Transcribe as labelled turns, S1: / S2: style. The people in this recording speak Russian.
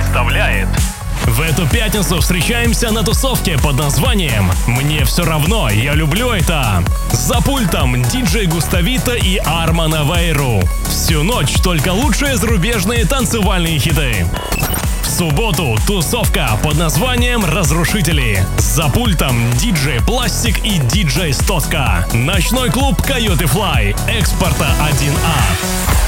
S1: представляет. В эту пятницу встречаемся на тусовке под названием «Мне все равно, я люблю это». За пультом диджей Густавито и Арман Авейру. Всю ночь только лучшие зарубежные танцевальные хиты. В субботу тусовка под названием «Разрушители». За пультом диджей Пластик и диджей Стотка. Ночной клуб Койоте Флай, экспорта 1А.